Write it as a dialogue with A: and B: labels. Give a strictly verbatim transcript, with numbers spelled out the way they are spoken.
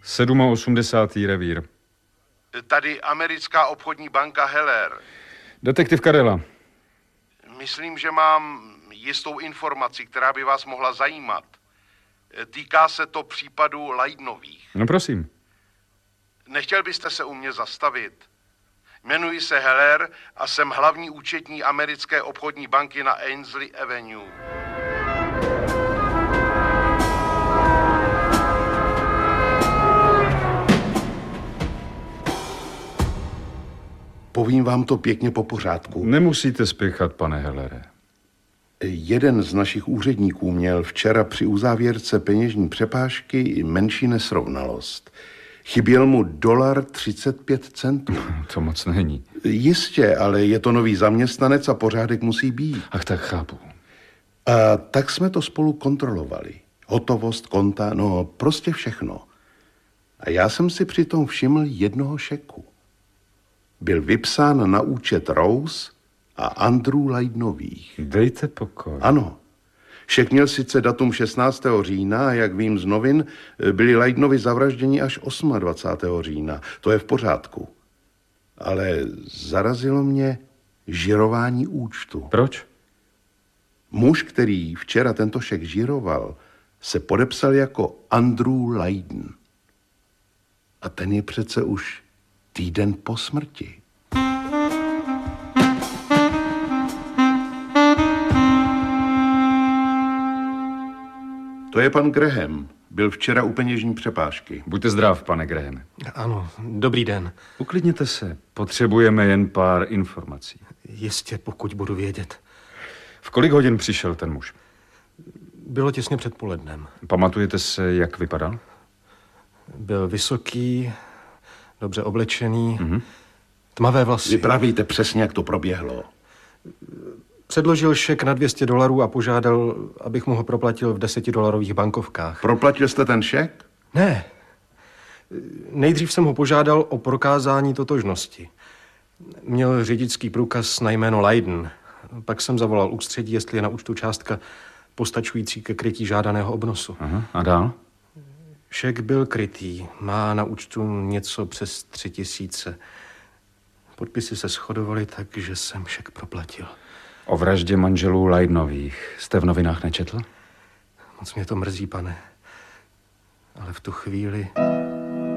A: osmdesátý revír.
B: Tady americká obchodní banka Heller.
A: Detektiv Karela.
B: Myslím, že mám jistou informaci, která by vás mohla zajímat. Týká se to případu Leidenových.
A: No prosím.
B: Nechtěl byste se u mě zastavit? Jmenuji se Heller a jsem hlavní účetní americké obchodní banky na Ainsley Avenue. Povím vám to pěkně po pořádku.
A: Nemusíte spěchat, pane Hellere.
B: Jeden z našich úředníků měl včera při uzávěrce peněžní přepážky menší nesrovnalost. Chyběl mu dolar třicet pět centů.
A: To moc není.
B: Jistě, ale je to nový zaměstnanec a pořádek musí být.
A: Ach, tak chápu.
B: A tak jsme to spolu kontrolovali. Hotovost, konta, no prostě všechno. A já jsem si přitom všiml jednoho šeku. Byl vypsán na účet Rose a Andrew Leidenových.
A: Dejte pokoj.
B: Ano. Šek měl sice datum šestnáctého října a jak vím z novin, byli Leidenovi zavražděni až dvacátého osmého října. To je v pořádku. Ale zarazilo mě žirování účtu.
A: Proč?
B: Muž, který včera tento šek žiroval, se podepsal jako Andrew Leiden. A ten je přece už týden po smrti. To je pan Graham. Byl včera u peněžní přepážky.
A: Buďte zdrav, pane Grahame.
C: Ano, dobrý den.
A: Uklidněte se. Potřebujeme jen pár informací.
C: Jistě, pokud budu vědět.
A: V kolik hodin přišel ten muž?
C: Bylo těsně před polednem.
A: Pamatujete se, jak vypadal?
C: Byl vysoký, dobře oblečený,
A: Mm-hmm.
C: tmavé vlasy.
B: Vyprávíte přesně, jak to proběhlo.
C: Předložil šek na dvě stě dolarů a požádal, abych mu ho proplatil v desetidolarových bankovkách.
B: Proplatil jste ten šek?
C: Ne. Nejdřív jsem ho požádal o prokázání totožnosti. Měl řidičský průkaz na jméno Leiden. Pak jsem zavolal ústředí, jestli je na účtu částka postačující ke krytí žádaného obnosu.
A: Aha. A dál?
C: Šek byl krytý. Má na účtu něco přes tři tisíce. Podpisy se shodovaly tak, že jsem šek proplatil.
A: O vraždě manželů Leidenových jste v novinách nečetl?
C: Moc mě to mrzí, pane. Ale v tu chvíli